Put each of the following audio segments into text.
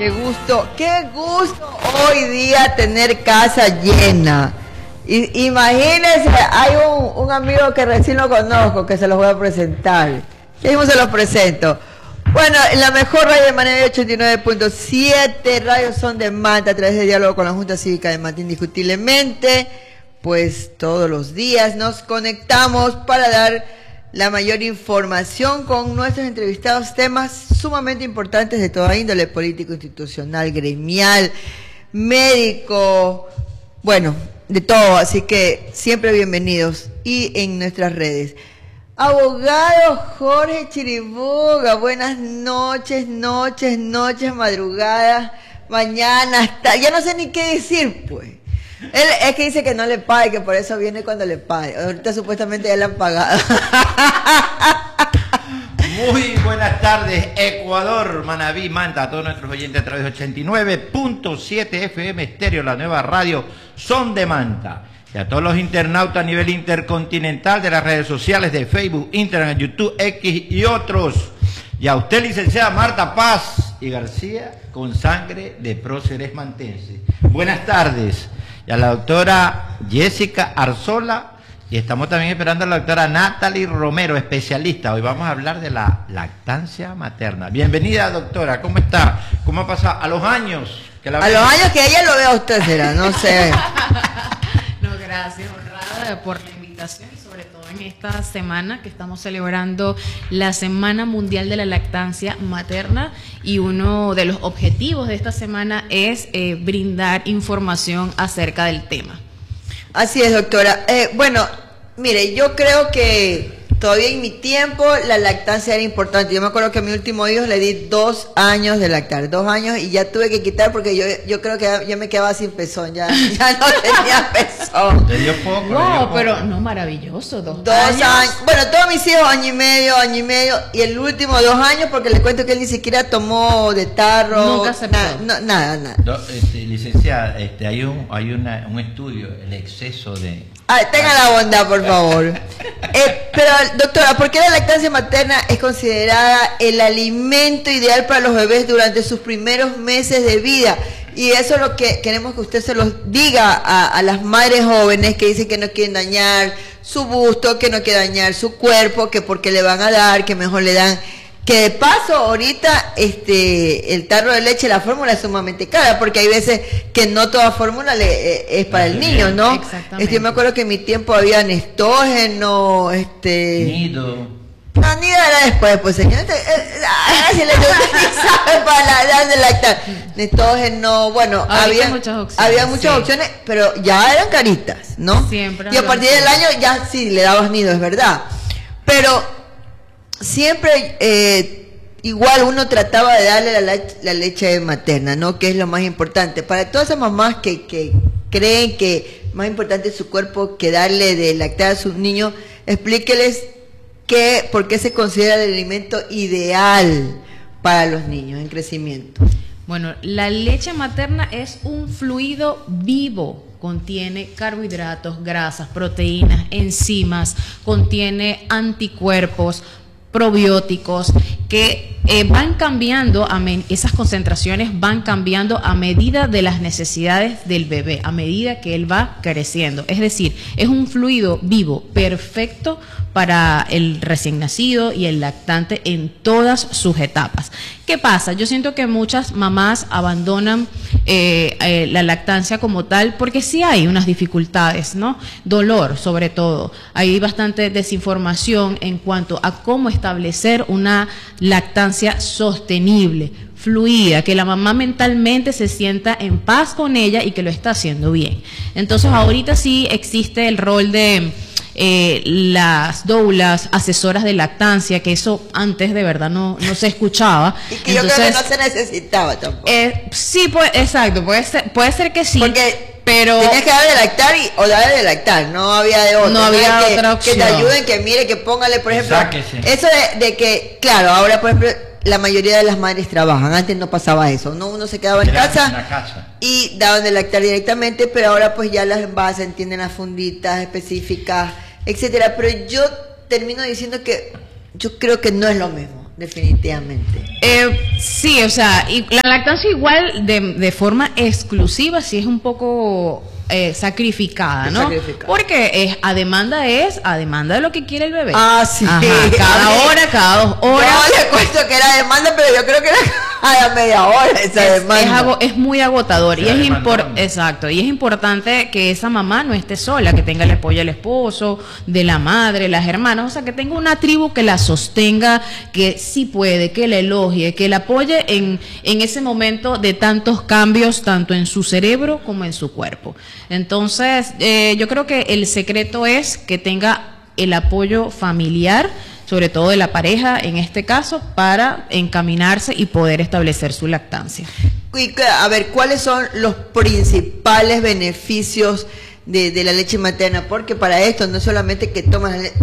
qué gusto hoy día tener casa llena. Imagínense, hay un amigo que recién lo conozco, que se los voy a presentar. ¿Qué mismo se los presento? Bueno, en la mejor radio de Manabí 89.7, Radio Son de Manta, a través de diálogo con la Junta Cívica de Manta, indiscutiblemente, pues todos los días nos conectamos para dar la mayor información con nuestros entrevistados, temas sumamente importantes de toda índole, político, institucional, gremial, médico, bueno, de todo, así que siempre bienvenidos y en nuestras redes. Abogado Jorge Chiriboga, buenas noches, madrugadas, mañanas, ya no sé ni qué decir, pues. Él es que dice que no le pague, que por eso viene cuando le pague. Ahorita supuestamente ya le han pagado. Muy buenas tardes, Ecuador, Manabí, Manta, a todos nuestros oyentes a través de 89.7 FM Estéreo, la nueva radio Son de Manta. Y a todos los internautas a nivel intercontinental de las redes sociales de Facebook, Instagram, YouTube, X y otros. Y a usted, licenciada Marta Paz y García, con sangre de próceres mantenses. Buenas tardes. Y a la doctora Jessica Arzola, y estamos también esperando a la doctora Natalie Romero, especialista. Hoy vamos a hablar de la lactancia materna. Bienvenida, doctora, ¿cómo está? ¿Cómo ha pasado? A los años que la... A los años que ella lo vea a usted, será, no sé. No, gracias, honrada por la invitación, sobre todo en esta semana que estamos celebrando la Semana Mundial de la Lactancia Materna, y uno de los objetivos de esta semana es brindar información acerca del tema. Así es, doctora. Bueno, mire, yo creo que todavía en mi tiempo la lactancia era importante. Yo me acuerdo que a mi último hijo le di 2 años de lactar, 2 años, y ya tuve que quitar porque yo creo que ya me quedaba sin pezón, ya no tenía pezón. Le dio poco. Wow, pero no, maravilloso, 2 años. Bueno, todos mis hijos año y medio, y el último 2 años porque le cuento que él ni siquiera tomó de tarro. Nunca se nada. Licenciada, hay un estudio, el exceso de... Tenga la bondad, por favor. Pero, doctora, ¿por qué la lactancia materna es considerada el alimento ideal para los bebés durante sus primeros meses de vida? Y eso es lo que queremos que usted se los diga a las madres jóvenes que dicen que no quieren dañar su busto, que no quieren dañar su cuerpo, que porque le van a dar, que mejor le dan... Que de paso ahorita el tarro de leche, la fórmula es sumamente cara, porque hay veces que no toda fórmula es para el niño, ¿no? Exactamente. Yo me acuerdo que en mi tiempo había Nestógeno, Nido. No, Nido era después, pues señor. Si le sabe para la edad de lactar. Nestógeno, bueno, había muchas opciones, pero ya eran caritas, ¿no? Siempre. Y a partir del año ya sí le dabas nido, es verdad. Pero siempre igual uno trataba de darle la leche materna, ¿no? Que es lo más importante. Para todas esas mamás que creen que más importante es su cuerpo que darle de lactar a sus niños, explíqueles por qué se considera el alimento ideal para los niños en crecimiento. Bueno, la leche materna es un fluido vivo. Contiene carbohidratos, grasas, proteínas, enzimas, contiene anticuerpos, probióticos que van cambiando, esas concentraciones van cambiando a medida de las necesidades del bebé, a medida que él va creciendo. Es decir, es un fluido vivo, perfecto para el recién nacido y el lactante en todas sus etapas. ¿Qué pasa? Yo siento que muchas mamás abandonan la lactancia como tal porque sí hay unas dificultades, ¿no? Dolor, sobre todo. Hay bastante desinformación en cuanto a cómo establecer una lactancia sostenible, fluida, que la mamá mentalmente se sienta en paz con ella y que lo está haciendo bien. Entonces, ahorita sí existe el rol de las doulas, asesoras de lactancia, que eso antes de verdad no se escuchaba. Y que entonces, yo creo que no se necesitaba tampoco. Sí, pues, exacto, puede ser que sí. Porque pero tenías que dar de lactar o dar de lactar, no había de otra. No había otra opción. Que te ayuden, que mire, que póngale, por ejemplo, Sáquese. Eso de que, claro, ahora por ejemplo, la mayoría de las madres trabajan, antes no pasaba eso, ¿no? Uno se quedaba en casa y daban de lactar directamente, pero ahora pues ya las envases tienen las funditas específicas, etcétera. Pero yo termino diciendo que yo creo que no es lo mismo. definitivamente. Sí, o sea, y la lactancia igual de forma exclusiva sí es un poco sacrificada, ¿no? Sacrificada. Porque es a demanda de lo que quiere el bebé. Ah, sí. Ajá, cada hora, cada 2 horas. No le cuento que era demanda, pero yo creo que era cada media hora esa demanda. Es muy agotador y exacto, y es importante que esa mamá no esté sola, que tenga el apoyo del esposo, de la madre, las hermanas, o sea, que tenga una tribu que la sostenga, que sí puede, que la elogie, que la apoye en ese momento de tantos cambios, tanto en su cerebro como en su cuerpo. Entonces, yo creo que el secreto es que tenga el apoyo familiar, sobre todo de la pareja en este caso, para encaminarse y poder establecer su lactancia. Y a ver, ¿cuáles son los principales beneficios de la leche materna? Porque para esto no solamente que tomas la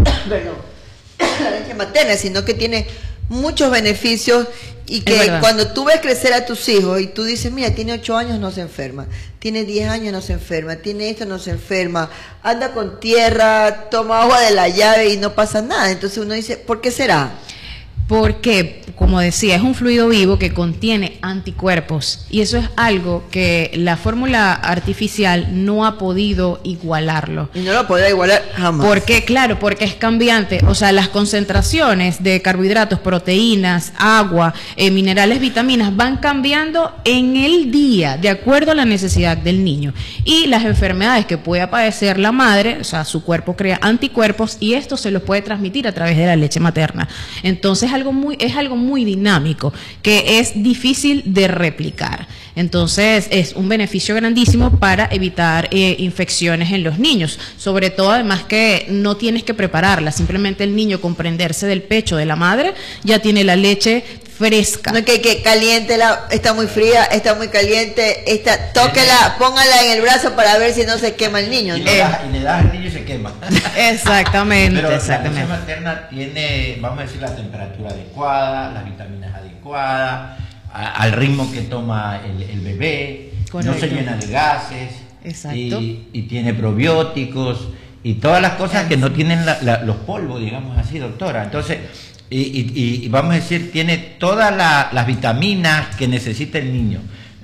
leche materna, sino que tiene muchos beneficios y que cuando tú ves crecer a tus hijos y tú dices, mira, tiene 8 años, no se enferma, tiene 10 años, no se enferma, tiene esto, no se enferma, anda con tierra, toma agua de la llave y no pasa nada. Entonces uno dice, ¿por qué será? Porque, como decía, es un fluido vivo que contiene anticuerpos y eso es algo que la fórmula artificial no ha podido igualarlo. Y no lo podrá igualar jamás. ¿Por qué? Claro, porque es cambiante. O sea, las concentraciones de carbohidratos, proteínas, agua, minerales, vitaminas van cambiando en el día de acuerdo a la necesidad del niño. Y las enfermedades que pueda padecer la madre, o sea, su cuerpo crea anticuerpos y esto se los puede transmitir a través de la leche materna. Entonces, es algo muy dinámico que es difícil de replicar. Entonces es un beneficio grandísimo para evitar infecciones en los niños, sobre todo además que no tienes que prepararla, simplemente el niño con prenderse del pecho de la madre ya tiene la leche fresca. No que caliéntela, está muy fría, está muy caliente, tóquela, póngala en el brazo para ver si no se quema el niño, ¿no? Y le das al niño y se quema. Exactamente, pero exactamente. La leche materna tiene, vamos a decir, la temperatura adecuada, las vitaminas adecuadas, al ritmo que toma el bebé. Correcto. No se llena de gases. Exacto. Y tiene probióticos y todas las cosas que no tienen los polvos, digamos así, doctora. Entonces, y vamos a decir, tiene todas las vitaminas que necesita el niño.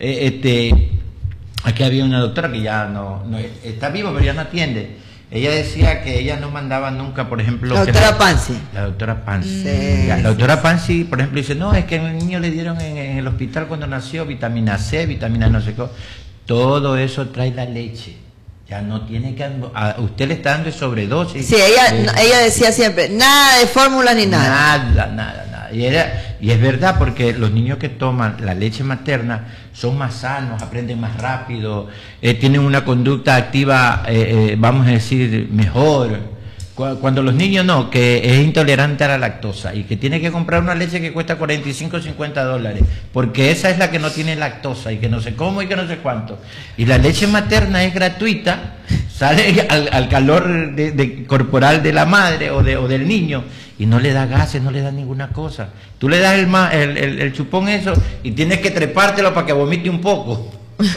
Aquí había una doctora que ya no está viva, pero ya no atiende. Ella decía que ella no mandaba nunca, por ejemplo... La doctora Pansi. La doctora Pansi. Sí. La doctora Pansi, por ejemplo, dice, no, es que al niño le dieron en el hospital cuando nació vitamina C, vitamina no sé qué. Todo eso trae la leche. Ya no tiene que... usted le está dando sobredosis. Sí, ella decía siempre, nada de fórmulas ni nada. Nada. Y es verdad, porque los niños que toman la leche materna son más sanos, aprenden más rápido, tienen una conducta activa, vamos a decir, mejor. Cuando los niños que es intolerante a la lactosa y que tiene que comprar una leche que cuesta 45 o 50 dólares, porque esa es la que no tiene lactosa y que no sé cómo y que no sé cuánto. Y la leche materna es gratuita, sale al calor corporal de la madre o del niño y no le da gases, no le da ninguna cosa. Tú le das el chupón eso y tienes que trepártelo para que vomite un poco.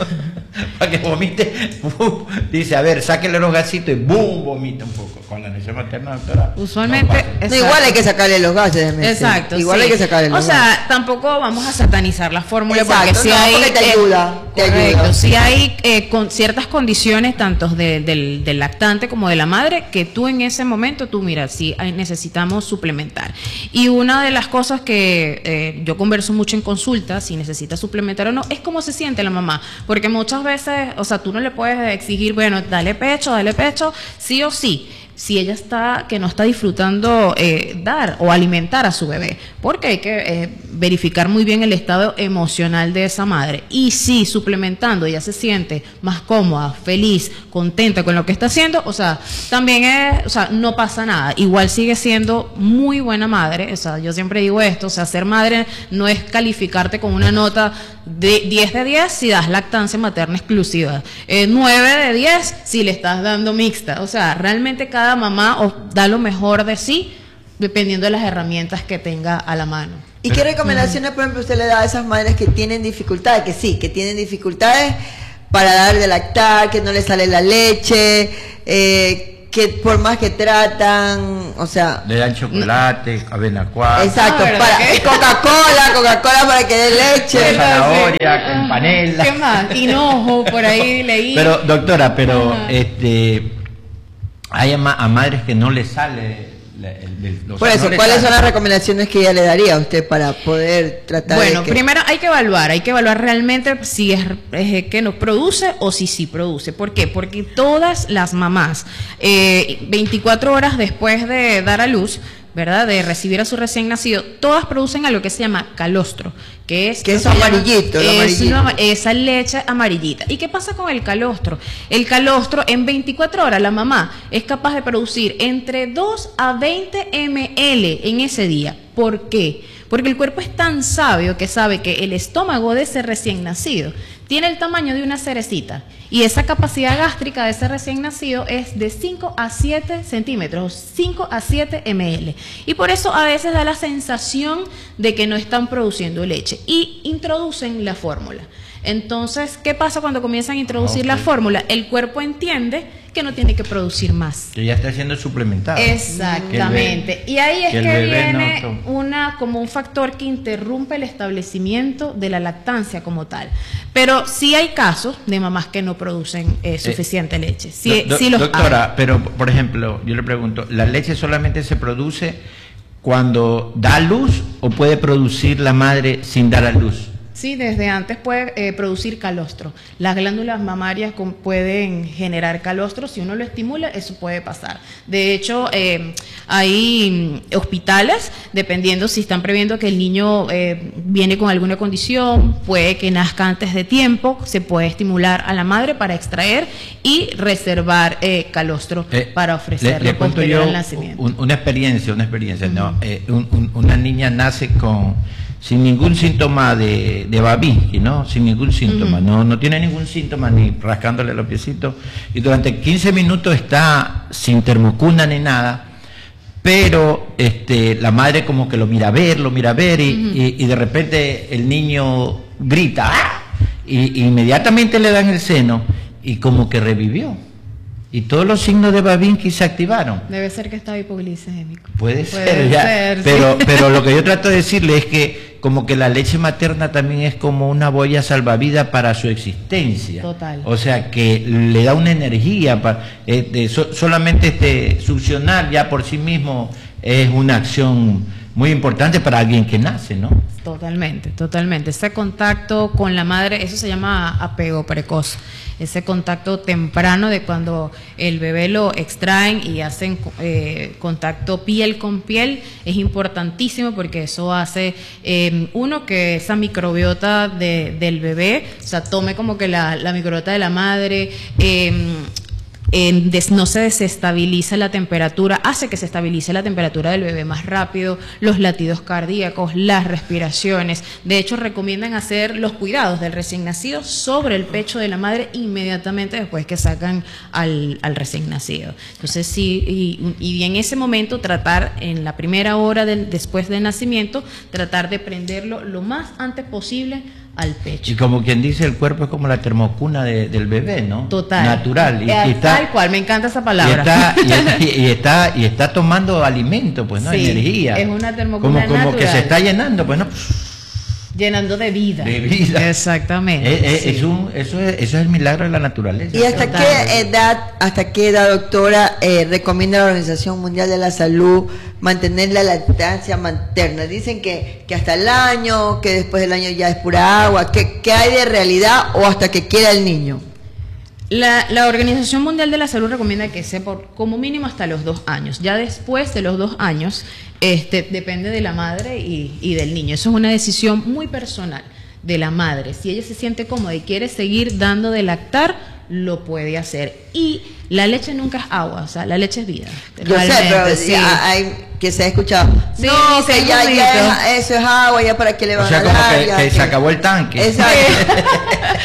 Para que vomite, dice, a ver, sáquele los gasitos y ¡boom! Vomita un poco. Con la leche materna, doctora. Usualmente. No, igual hay que sacarle los gases. Exacto. Igual hay que sacarle los gases. O sea, tampoco vamos a satanizar la fórmula. Exacto, porque si hay. Porque te ayuda. Correcto. Si hay con ciertas condiciones, tanto del lactante como de la madre, que tú en ese momento, mira, sí necesitamos suplementar. Y una de las cosas que yo converso mucho en consulta, si necesita suplementar o no, es cómo se siente la mamá. Porque muchas veces, o sea, tú no le puedes exigir, bueno, dale pecho, sí o sí. Si ella no está disfrutando dar o alimentar a su bebé, porque hay que verificar muy bien el estado emocional de esa madre. Y si suplementando ella se siente más cómoda, feliz, contenta con lo que está haciendo, o sea, también no pasa nada. Igual sigue siendo muy buena madre. O sea, yo siempre digo esto, o sea, ser madre no es calificarte con una nota de 10 de 10 si das lactancia materna exclusiva, 9 de 10 si le estás dando mixta. O sea, realmente cada mamá da lo mejor de sí dependiendo de las herramientas que tenga a la mano. ¿Y qué recomendaciones, por ejemplo, usted le da a esas madres que tienen dificultades, que tienen dificultades para dar de lactar, que no les sale la leche, que por más que tratan, o sea... Le dan chocolate, avena cuadra. Exacto, ¿verdad que? Coca-Cola para que dé leche. Con zanahoria, con panela. ¿Qué más? Hinojo, por ahí leí. Pero, doctora, Ajá. hay a madres que no les sale... Por eso, ¿cuáles son las recomendaciones que ella le daría a usted para poder tratar Bueno, de que... primero hay que evaluar realmente si es que no produce o si sí produce. ¿Por qué? Porque todas las mamás, 24 horas después de dar a luz, ¿verdad?, de recibir a su recién nacido, todas producen algo que se llama calostro, que es amarillito, esa leche amarillita. ¿Y qué pasa con el calostro? El calostro, en 24 horas la mamá es capaz de producir entre 2 a 20 ml en ese día. ¿Por qué? Porque el cuerpo es tan sabio que sabe que el estómago de ese recién nacido tiene el tamaño de una cerecita y esa capacidad gástrica de ese recién nacido es de 5 a 7 centímetros, 5 a 7 ml. Y por eso a veces da la sensación de que no están produciendo leche y introducen la fórmula. Entonces, ¿qué pasa cuando comienzan a introducir la fórmula? El cuerpo entiende que no tiene que producir más. Que ya está siendo suplementado. Exactamente. Y ahí es que viene no, como un factor que interrumpe el establecimiento de la lactancia como tal. Pero sí hay casos de mamás que no producen suficiente leche. Sí, sí los doctora, hay. pero por ejemplo, yo le pregunto, ¿la leche solamente se produce cuando da a luz o puede producir la madre sin dar a luz? Sí, desde antes puede producir calostro. Las glándulas mamarias pueden generar calostro. Si uno lo estimula, eso puede pasar. De hecho, hay hospitales, dependiendo si están previendo que el niño viene con alguna condición, puede que nazca antes de tiempo, se puede estimular a la madre para extraer y reservar calostro para ofrecerlo le cuento posterior yo al nacimiento. una experiencia, ¿no? Una niña nace sin ningún síntoma de babiquia, ¿no? Sin ningún síntoma, no tiene ningún síntoma ni rascándole los piecitos, y durante 15 minutos está sin termocuna ni nada, pero la madre como que lo mira a ver y de repente el niño grita ¡ah! Y inmediatamente le dan el seno y como que revivió. Y todos los signos de Babinski se activaron. Debe ser que estaba hipoglicémico. Puede ser, pero lo que yo trato de decirle es que como que la leche materna también es como una boya salvavidas para su existencia. Total. O sea, que le da una energía. Solamente succionar ya por sí mismo es una acción muy importante para alguien que nace, ¿no? Totalmente, totalmente. Ese contacto con la madre, eso se llama apego precoz. Ese contacto temprano de cuando el bebé lo extraen y hacen contacto piel con piel es importantísimo, porque eso hace, uno, que esa microbiota del bebé, o sea, tome como que la microbiota de la madre, no se desestabiliza la temperatura, hace que se estabilice la temperatura del bebé más rápido, los latidos cardíacos, las respiraciones. De hecho, recomiendan hacer los cuidados del recién nacido sobre el pecho de la madre inmediatamente después que sacan al recién nacido. Entonces sí, y en ese momento tratar, en la primera hora después del nacimiento, tratar de prenderlo lo más antes posible al pecho. Y como quien dice, el cuerpo es como la termocuna del bebé, ¿no? Total. Natural. Y está, tal cual, me encanta esa palabra. Y está tomando alimento, pues, ¿no? Sí, energía. es una termocuna como natural. que se está llenando, pues, ¿no? Llenando de vida. De vida. Exactamente. Sí. Eso es el milagro de la naturaleza. ¿Y hasta qué edad, doctora, recomienda la Organización Mundial de la Salud mantener la lactancia materna? Dicen que hasta el año, que después del año ya es pura agua. ¿Qué hay de realidad, o hasta que quiera el niño? La Organización Mundial de la Salud recomienda que sea por como mínimo hasta los 2 años. Ya después de los 2 años, depende de la madre y del niño. Eso es una decisión muy personal de la madre. Si ella se siente cómoda y quiere seguir dando de lactar, lo puede hacer. Y la leche nunca es agua, o sea, la leche es vida. Yo sé, pero sí, hay que se ha escuchado. Sí, no, que ya eso es agua, ya para qué le van a dar. Como que se acabó el tanque. Exacto.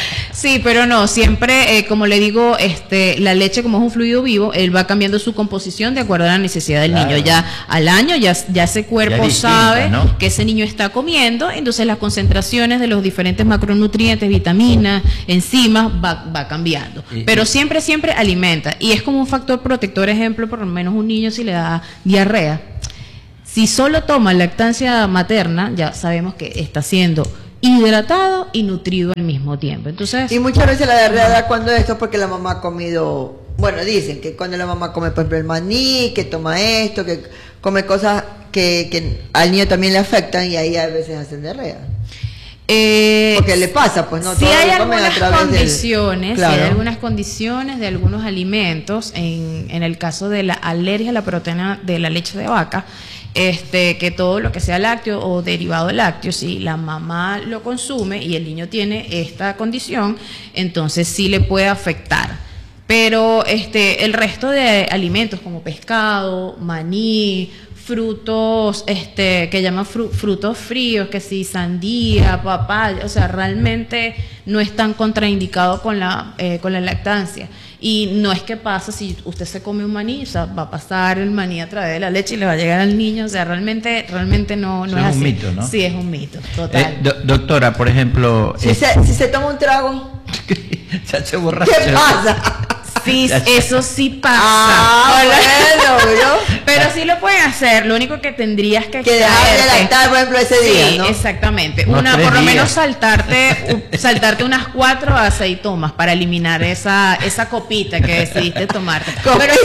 Sí, pero no, siempre, como le digo, la leche como es un fluido vivo, él va cambiando su composición de acuerdo a la necesidad del niño. Ya al año, ya ese cuerpo sabe, ¿no?, que ese niño está comiendo, entonces las concentraciones de los diferentes macronutrientes, vitaminas, enzimas, va cambiando. Pero siempre alimenta. Y es como un factor protector, ejemplo, por lo menos un niño si le da diarrea. Si solo toma lactancia materna, ya sabemos que está siendo hidratado y nutrido al mismo tiempo. Entonces, y muchas veces la diarrea da cuando esto porque la mamá ha comido, bueno, dicen que cuando la mamá come, por ejemplo, el maní, que toma esto, que come cosas que al niño también le afectan y ahí a veces hacen diarrea. Porque le pasa, pues no. Si todo hay lo comen algunas a través condiciones, claro. Si hay algunas condiciones de algunos alimentos, en el caso de la alergia a la proteína de la leche de vaca, que todo lo que sea lácteo o derivado de lácteo, si la mamá lo consume y el niño tiene esta condición, entonces sí le puede afectar. Pero el resto de alimentos como pescado, maní, frutos, que llaman frutos fríos, que si sandía, papaya, o sea, realmente no están contraindicados con la lactancia. Y no es que pasa, si usted se come un maní, o sea, va a pasar el maní a través de la leche y le va a llegar al niño, o sea, realmente no es así. Es un mito, ¿no? Sí, es un mito, total. Doctora, por ejemplo... Si se toma un trago... se hace borracho. ¿Qué pasa? Sí, eso sí pasa. Pero sí lo pueden hacer. Lo único que tendrías que dejar de lactar, por ejemplo, ese día, ¿no? Exactamente. Por lo menos saltarte unas 4 a 6 tomas para eliminar esa copita que decidiste tomarte. Pero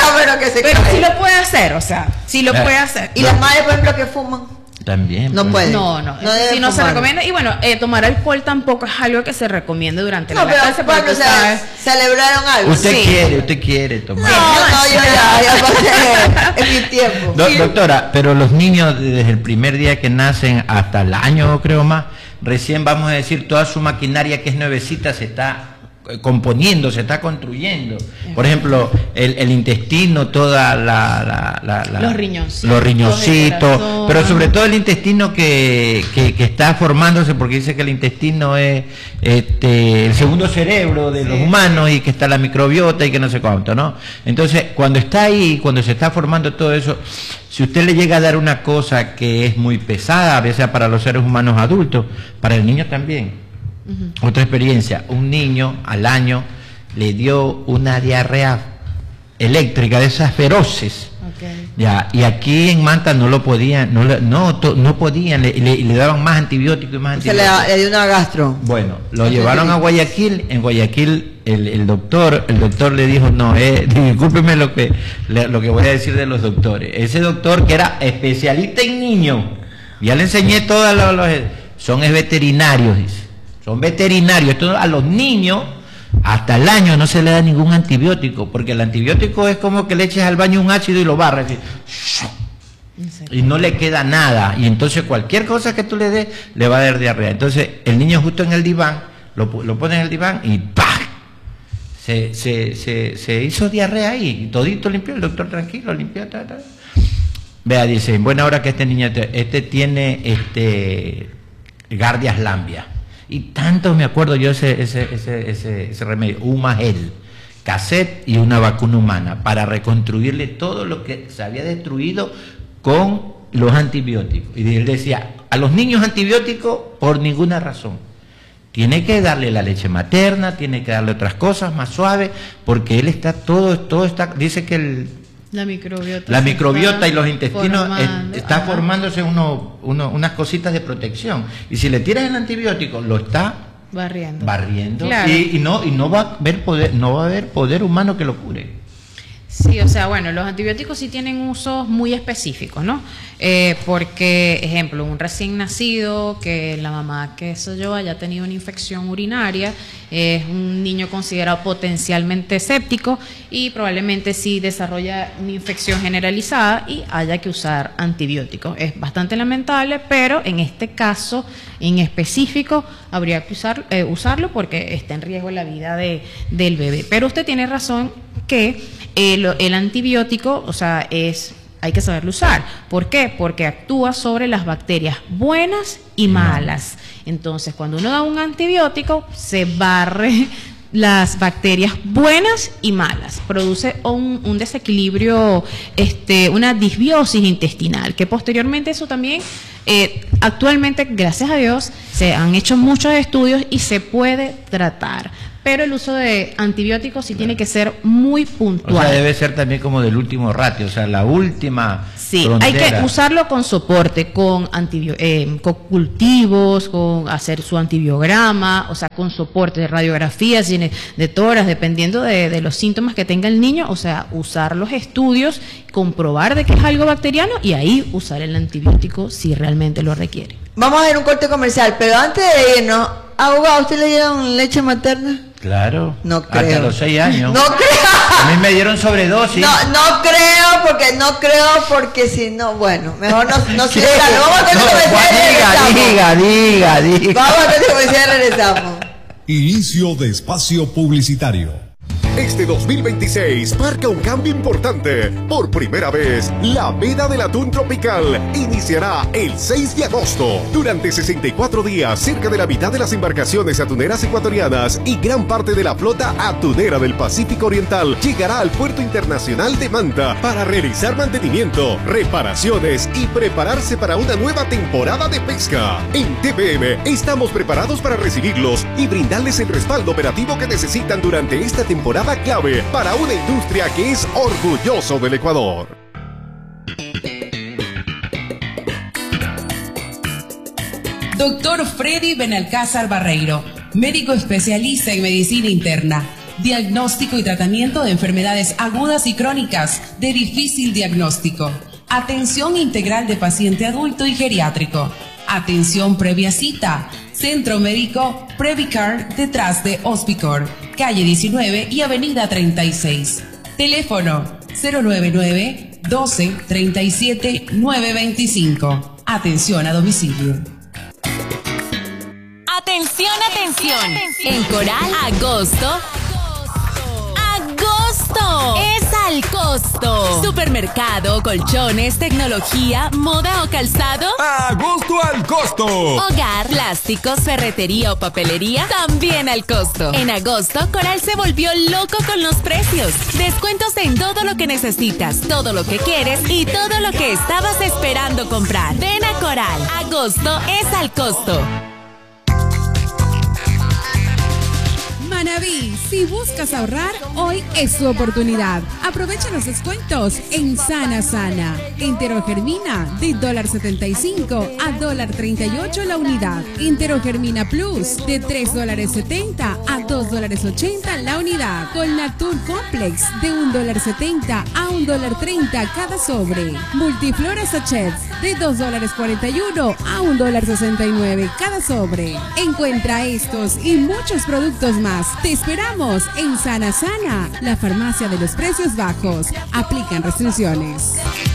sí lo puede hacer, o sea, sí lo puede hacer. Y las madres, por ejemplo, que fuman. También. No puede. No se recomienda. Y bueno, tomar alcohol tampoco es algo que se recomiende durante la lactancia. No, pero celebraron algo. Usted quiere tomar. No, yo ya pasé en mi tiempo. Doctora, pero los niños desde el primer día que nacen hasta el año, creo más, recién vamos a decir, toda su maquinaria que es nuevecita se está componiendo, se está construyendo. Por ejemplo, el intestino, toda los riñoncitos, pero sobre todo el intestino que está formándose, porque dice que el intestino es el segundo cerebro de los humanos y que está la microbiota y que no sé cuánto, ¿no? Entonces, cuando está ahí, cuando se está formando todo eso, si usted le llega a dar una cosa que es muy pesada, a veces para los seres humanos adultos, para el niño también. Otra experiencia, un niño al año le dio una diarrea eléctrica de esas feroces. Ya, y aquí en Manta no lo podían, no podían, le daban más antibióticos y más antibióticos. Se le dio una gastro. Bueno, lo llevaron a Guayaquil, en Guayaquil el doctor le dijo, no, discúlpeme lo que voy a decir de los doctores. Ese doctor que era especialista en niños, ya le enseñé todos son veterinarios, dice. Son veterinarios. Esto a los niños hasta el año no se le da ningún antibiótico, porque el antibiótico es como que le eches al baño un ácido y lo barras y no le queda nada, y entonces cualquier cosa que tú le des le va a dar diarrea. Entonces el niño justo en el diván lo pone en el diván y ¡pah! Se hizo diarrea ahí, y todito limpió, el doctor tranquilo, limpió, Vea, dice, en buena hora que este niño tiene Gardias lambia. Y tanto me acuerdo yo ese remedio, Umagel, cassette y una vacuna humana, para reconstruirle todo lo que se había destruido con los antibióticos. Y él decía, a los niños antibióticos por ninguna razón. Tiene que darle la leche materna, tiene que darle otras cosas más suaves, porque él está todo está, dice que la microbiota y los intestinos está formándose unas cositas de protección, y si le tiras el antibiótico lo está barriendo claro. y no va a haber poder humano que lo cure. Sí, o sea, bueno, los antibióticos sí tienen usos muy específicos, ¿no? Porque, ejemplo, un recién nacido, que la mamá, que eso yo, haya tenido una infección urinaria, es un niño considerado potencialmente séptico y probablemente sí desarrolla una infección generalizada y haya que usar antibióticos. Es bastante lamentable, pero en este caso en específico habría que usarlo porque está en riesgo la vida del bebé. Pero usted tiene razón que el antibiótico, o sea, es hay que saberlo usar. ¿Por qué? Porque actúa sobre las bacterias buenas y malas. Entonces, cuando uno da un antibiótico, se barre las bacterias buenas y malas, produce un desequilibrio, una disbiosis intestinal, que posteriormente eso también, actualmente, gracias a Dios, se han hecho muchos estudios y se puede tratar. Pero el uso de antibióticos sí tiene que ser muy puntual. O sea, debe ser también como del último ratio, o sea, la última frontera. Hay que usarlo con soporte, con cultivos, con hacer su antibiograma, o sea, con soporte de radiografías, de toras, dependiendo de los síntomas que tenga el niño, o sea, usar los estudios, comprobar de que es algo bacteriano y ahí usar el antibiótico si realmente lo requiere. Vamos a ver un corte comercial, pero antes de irnos, abogado, ¿usted le dieron leche materna? Claro. No creo. Hasta los 6 años. No creo. A mí me dieron sobredosis. No creo porque si no, bueno, mejor no siga. Vamos a tener Diga. Vamos a tener comercial y regresamos. Inicio de espacio publicitario. Este 2026 marca un cambio importante. Por primera vez, la veda del atún tropical iniciará el 6 de agosto. Durante 64 días, cerca de la mitad de las embarcaciones atuneras ecuatorianas y gran parte de la flota atunera del Pacífico Oriental llegará al Puerto Internacional de Manta para realizar mantenimiento, reparaciones y prepararse para una nueva temporada de pesca. En TPM estamos preparados para recibirlos y brindarles el respaldo operativo que necesitan durante esta temporada clave para una industria que es orgulloso del Ecuador. Doctor Freddy Benalcázar Barreiro, médico especialista en medicina interna, diagnóstico y tratamiento de enfermedades agudas y crónicas de difícil diagnóstico, atención integral de paciente adulto y geriátrico, atención previa cita, Centro Médico Previcar detrás de Hospicor, calle 19 y avenida 36. Teléfono 099 12 37 925. Atención a domicilio. Atención. En Coral, agosto es al costo. Supermercado, colchones, tecnología, moda o calzado. ¡Agosto al costo! Hogar, plásticos, ferretería o papelería, también al costo. En agosto, Coral se volvió loco con los precios. Descuentos en todo lo que necesitas, todo lo que quieres y todo lo que estabas esperando comprar. Ven a Coral. Agosto es al costo. Manabí, si buscas ahorrar, hoy es su oportunidad. Aprovecha los descuentos en Sana. Enterogermina de $75 a $38 la unidad. Enterogermina Plus de $3.70 a $2.80 la unidad. Colnatur Complex de $1.70 a $1.30 cada sobre. Multiflora Sachets de $2.41 a $1.69 cada sobre. Encuentra estos y muchos productos más. Te esperamos en Sana, la farmacia de los precios bajos. Aplican restricciones.